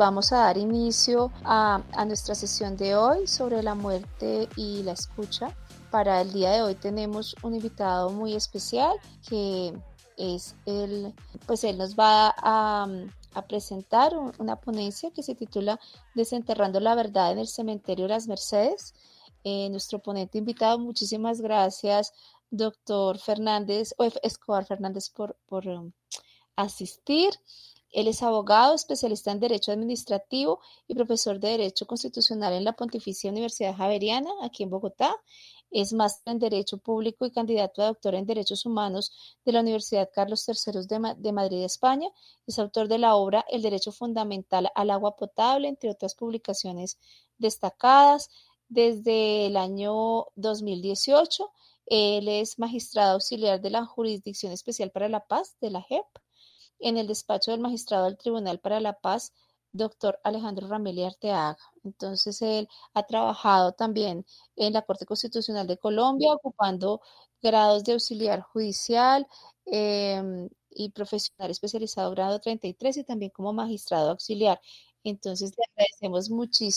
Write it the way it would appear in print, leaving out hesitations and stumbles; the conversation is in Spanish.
vamos a dar inicio a nuestra sesión de hoy sobre la muerte y la escucha. Para el día de hoy tenemos un invitado muy especial que es él nos va a presentar una ponencia que se titula Desenterrando la verdad en el cementerio de las Mercedes. Nuestro ponente invitado, muchísimas gracias, doctor Fernández, o Escobar Fernández, por asistir. Él es abogado, especialista en Derecho Administrativo y profesor de Derecho Constitucional en la Pontificia Universidad Javeriana, aquí en Bogotá. Es máster en Derecho Público y candidato a doctor en Derechos Humanos de la Universidad Carlos III de Madrid, España. Es autor de la obra El Derecho Fundamental al Agua Potable, entre otras publicaciones destacadas. Desde el año 2018, él es magistrado auxiliar de la Jurisdicción Especial para la Paz, de la JEP, en el despacho del magistrado del Tribunal para la Paz, doctor Alejandro Ramelli Arteaga. Entonces, él ha trabajado también en la Corte Constitucional de Colombia, ocupando grados de auxiliar judicial y profesional especializado grado 33 y también como magistrado auxiliar. Entonces, le agradecemos muchísimo